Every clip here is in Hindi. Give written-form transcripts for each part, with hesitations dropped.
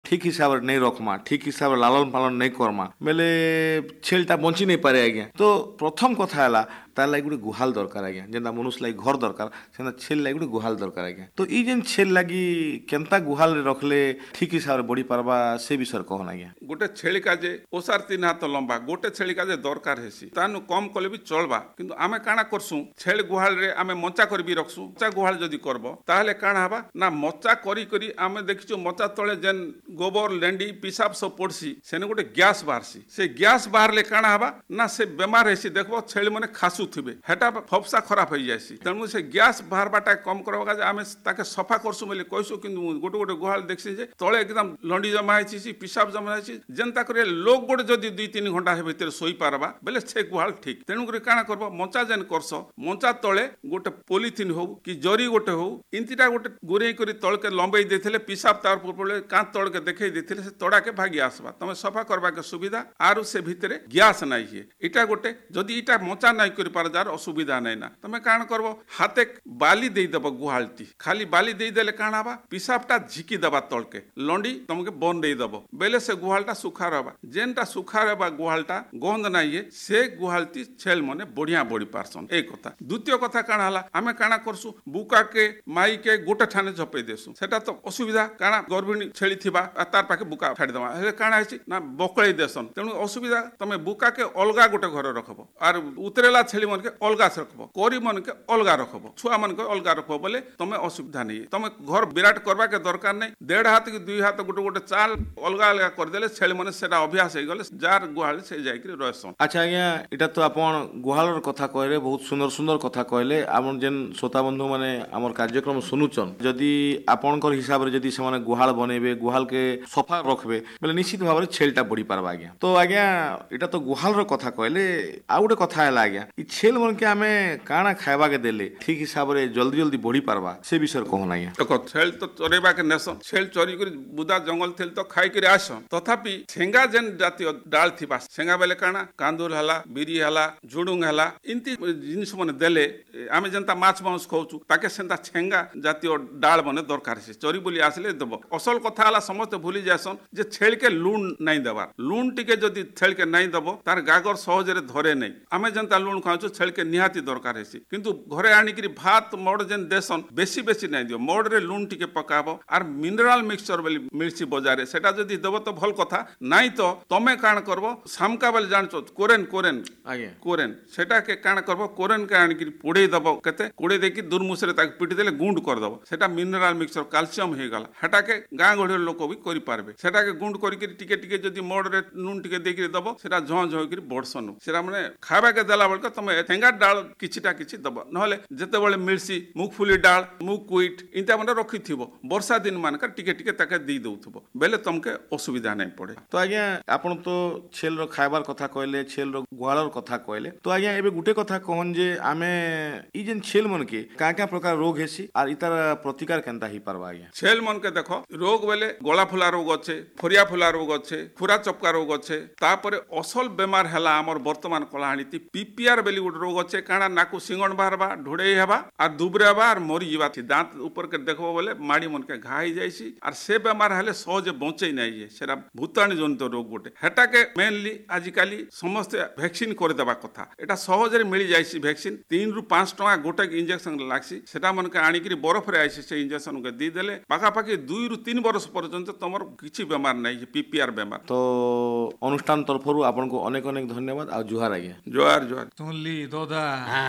ठीक हिसाब से नहीं रखमा, ठीक हिसाब से लालन पालन नहीं करमा बेले छेलटा बंची नहीं पारे आज्ञा। तो प्रथम कथा है तार लगे गोटे गुहाल दरकार आज्ञा, जेनता मनुष्य लगे घर दरकार से छेल लगे गोटे गुहाल दरकार आज्ञा। तो ई जेन छेल लगी केनता गुहाल रखले ठीक हिसाब से बढ़ी पारबा से विषय कहन आज्ञा। गोटे छेली का जे ओसार 3 हाथ लंबा गोटे छेली का जे दरकार हेसी तानु कम कले भी चलबा, किंतु आमे काना करसु छेल गुहाल रे आमे मचा कर भी रखसु। मचा गुहाल जदी करबो ताहले काना हबा ना मचा करी करी आमे देखिछु मचा तळे जेन गोबर लेंडी पिसाब सब पड़सी सेने गोटे गैस बाहरसी। से गैस बाहरले काना हबा ना से बेमार हेसी देखबो छेली माने खासु थिबे हेटा फफसा खराब हो जायसी। तेणु से गैस बाहरबाटा कम करबा जे आमे ताके सफा करसु बोले कहसु, किंतु गोटे गोटे गुहाल देखसी जे तळे एकदम लंडी जमा हेसी पिसाब जमा हेसी जेनता करे लोग गोटे जदी 2-3 घंटा हे भीतर सोई पारबा बेले से गुहाल ठीक। तेणु करे काना करबो मचा जेन करसो मचा तळे गोटे पॉलिथिन हो कि जरी गोटे हो इंतिटा गोटे गुरे करी तळ के लंबई देथिले पिसाब तार पड़े कां तळ के देखै देथिले से तड़ा के भागी आसबा तमे सफा करबा के सुविधा आरु से भीतरे गैस नाही हे। इटा गोटे जदी इटा मचा नाही करि पार जार असुविधा नाही ना तमे कान करबो हाथे बाली देई देबो गुहालटी खाली बाली देई देले कान हबा पिसाबटा झिकी देबा तळ के लंडी तमके बन देई देबो बेले से गुहालटा सुखा रहबा। जेनटा सुखा रहबा गुहालटा गंध नाही हे से गुहालटी छेल मने बढ़िया बढ़ी पारसन। ए कथा द्वितीय कथा काना हला आमे काना करसु बुका के माई के गोटे ठाने झपे देसु सेटा तो असुविधा काना गर्भिणी छेली थिबा तार पाके बुका फाड़ी देबा हे काना हेछि ना बकळै देसन। तेणु असुविधा तमे बुका के अलगा गोटे घर रखबो आर उतरेला छेली मन के अलगा से रखबो कोरी मन के अलगा रखबो छुआ मन के अलगा रखबो बोले तमे असुविधा नहीं। तमे घर विराट करबा के दरकार नहीं 1.5 हाथ कि 2 हाथ गोटे गोटे चाल अलगा अलगा कर देले छेली मन सेटा अभ्यास हे गले जार गुहाल से जाई के रहसन। अच्छा आज्ञा एटा तो आपण गुहालर कथा कहले बहुत सुंदर सुंदर कथा कहले। आपण जेन श्रोता बंधु माने हमर कार्यक्रम सुनुचन जदी आपनकर हिसाब रे जदी से माने गुहाल बनेबे गुहाल के सफा रखबे बेले निश्चित भाव रे छेलटा बढ़ी पारबा आज्ञा। तो आज्ञा एटा तो गुहालर कथा कहले आ गोटे कथा हैला आज्ञा ई छेल मन के आमे काना खायबा के देले ठीक हिसाब रे जल्दी जल्दी बढ़ी पारबा से विषय कहन आज्ञा। देखो छेल तो चरेबा के नेसन छेल चोरी करी बुदा जंगल थेल तो खाई करी आसन तथापि छेंगा जेन जातीय डाल थिबा छेंगा बेले काना कांदूर हला बिरी हला जुडुंग हला इंती जिनिस मने देले आमे जनता माछ मांस खाउछु ताके सेंता छेंगा जातीय डाल मने दरकार से चोरी बोली आसले देबो। असल कथा हला समस्त भूली जासन जे छेल के लूण नहीं देबा लूण टिके जदी छेल के नहीं देबो तार गागर सहज रे धरे नहीं। आमे जनता लूण खाउछु छेल के निहाती दरकार हेसी किंतु घरे आनी करी भात मोड जेन देसन बेसी बेसी नहीं दियो मोड रे लूण टिके पकाबो आर मिनरल मिक्सचर बोली मिलसी बाजार सेटा जदी देबो तो भल कथा नहीं तो तमे काण करबो सामका बेले जानछो कोरेन कोरेन आगे कोरेन सेटा के काण करबो कोरेन के आनी करी पोड़े देबो केते कोड़े देकी दुरमुसरे ताक पिटी देले गुंड कर देबो सेटा मिनरल मिक्सचर कैल्शियम हे गला हेटा के गां गढे लोक भी करि पारबे सेटा के गुंड करी करी टिके टिके जदी मोड रे नून टिके देकी देबो सेटा झ झ करी बडसन सेटा माने खाबा के देला बेल तमे थेंगा डाल किछिटा किछि देबो नहले जते बेले मिलसी मुगफुली डाल मुग कुइट इंता माने रखि थिबो वर्षा दिन मान का टिके टिके ताके दी दउथबो बेले तमके असुविधा नहीं पड़े। तो आज्ञा आपण तो छेल रो खाइबार कथा कहले छेल रो गुहालर कथा कहले तो आज्ञा एबे गुटे कथा कहन जे आमे ई जेन छेल मन के का प्रकार रोग हेसी आर इतार प्रतिकार केनता ही पारबा आज्ञा। छेल मन के देखो रोग बेले गला फुला रोग अच्छे फुरिया फुला रोग अच्छे खुरा चपका रोग अच्छे तापरे असल बेमार हला हमर वर्तमान कलाहानी पीपीआर बेली गुटे रोग अच्छे काना नाकु सिंगण बाहरबा ढोड़े हेबा आर दुबरेबा आर मरी जीवा दांत ऊपर के देखबो बोले माड़ी मन के घा ही जाईसी आर से बेमार हले सहज बंचै नाही सेरा भूताणु जनित रोग गोटे हेटा के मेनली आजिकाली समस्त वैक्सीन कर देबा कथा एटा सहज रे मिली जाईसी वैक्सीन 3 रु 5 टका गोटे इंजेक्शन लागसी सेटा मन के आनी करी बरफ रे आईसी से इंजेक्शन के दी देले पाका पाकी 2 रु 3 वर्ष पर्यंत तमर किछि बेमार नाही पीपीआर बेमार। तो अनुष्ठान तरफरु आपन को अनेक अनेक धन्यवाद आ जुहार आज्ञा। जुहार जुहार तुनली दोदा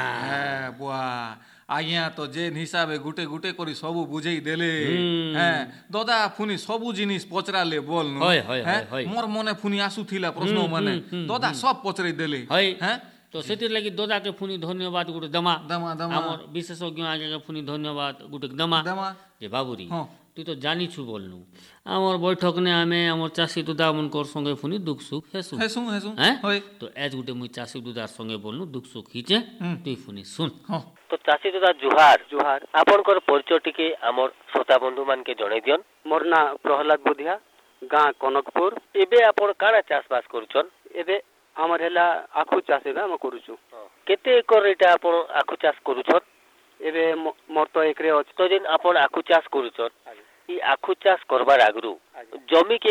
है बुआ आज्ञा तो जेन हिसाबे गुटे गुटे करी सबु बुझेई देले हैं दादा फुनी सबु जिनिस पचराले बोल मोर मने फुनी आसु थिला प्रश्न माने दादा सब पचराई देले हैं तो सेतिर लागि दादा के फुनी धन्यवाद गुटे दमा दमा दमा हमर विशेषज्ञ आगे के फुनी धन्यवाद गुटे दमा दमा जे बाबुरी तू तो जानी छु बोलनु हमर बैठक ने आमे हमर चासी दुदा मनकर संगे फुनी दुख सुख हेसु हेसु हेसु होय तो एज गुटे मुई चासी दुदार संगे बोलनु दुख सुख हिचे तुई फुनी सुन। तो चासी दुदा जुहार जुहार आपनकर परिचय टिके हमर श्रोता बंधु मान के जणै दियन। मोर ना प्रहलाद बुधिया गां कनकपुर एबे आपन काना चासबास करूछन एबे हमर हेला आखु चासे हम करूछु केते एकर एटा आपन आखु चास करूछन एबे मोर तो एकरे अछि तो दिन आपन आखु चास करूछन ई आखु चास करबार आगरु जमी के